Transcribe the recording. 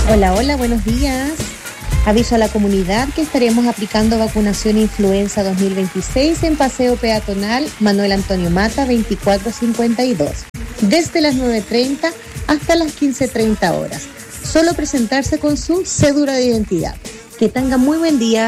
Hola, hola, buenos días. Aviso a la comunidad que estaremos aplicando vacunación influenza 2026 en Paseo Peatonal Manuel Antonio Mata 2452, desde las 9:30 hasta las 15:30 horas. Solo presentarse con su cédula de identidad. Que tengan muy buen día.